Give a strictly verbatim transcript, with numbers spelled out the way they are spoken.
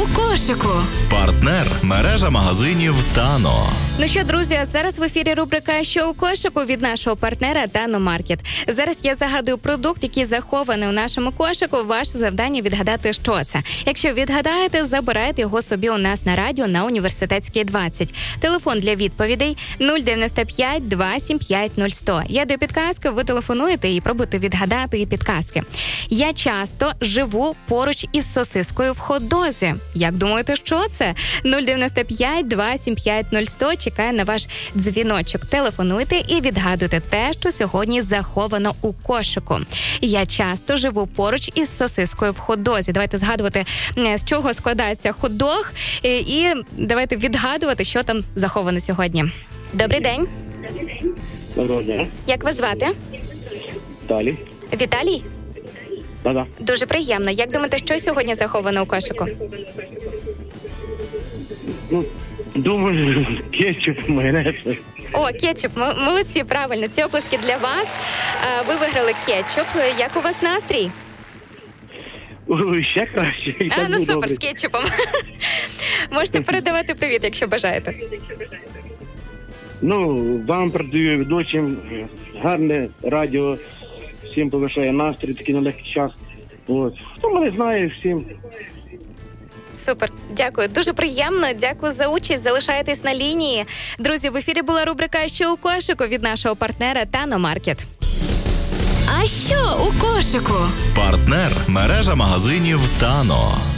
у кошику? Партнер – мережа магазинів «Тано». Ну що, друзі, зараз в ефірі рубрика «Що у кошику» від нашого партнера «Тано Маркет». Зараз я загадую продукт, який захований у нашому кошику. Ваше завдання відгадати, що це. Якщо відгадаєте, забирайте його собі у нас на радіо на Університетській двадцять. Телефон для відповідей нуль дев'яносто п'ять два сім п'ять нуль сто. Я даю підказки, ви телефонуєте і пробуйте відгадати і підказки. Я часто живу поруч із сосискою в хот-дозі. Як думаєте, що це? нуль дев'яносто п'ять два сім п'ять нуль сто. Чекає на ваш дзвіночок. Телефонуйте і відгадуйте те, що сьогодні заховано у кошику. Я часто живу поруч із сосискою в хот-дозі. Давайте згадувати, з чого складається хот-дог, і давайте відгадувати, що там заховано сьогодні. Добрий день. Доброго дня. Як вас звати? Віталій. Віталій? Да-да. Дуже приємно. Як думаєте, що сьогодні заховано у кошику? Ну, думаю, кетчуп, майонез. О, кетчуп. М- молодці, правильно. Ці оплески для вас. А, ви виграли кетчуп. Як у вас настрій? Ой, ще краще. А, Я ну був супер, добрий. з кетчупом. Можете передавати привіт, якщо бажаєте. Ну, вам передаю ведучим гарне радіо. Всім повишає настрій, такий нелегкий час. От. Хто мене знає, всім. Супер, дякую. Дуже приємно. Дякую за участь. Залишайтесь на лінії. Друзі, в ефірі була рубрика «Що у кошику» від нашого партнера «Тано Маркет». А що у кошику? Партнер – мережа магазинів «Тано».